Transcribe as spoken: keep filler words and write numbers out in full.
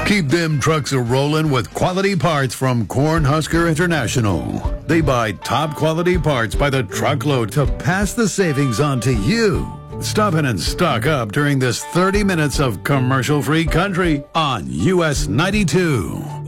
Keep them trucks a-rolling with quality parts from Cornhusker International. They buy top quality parts by the truckload to pass the savings on to you. Stop in and stock up during this thirty minutes of commercial-free country on U S ninety-two.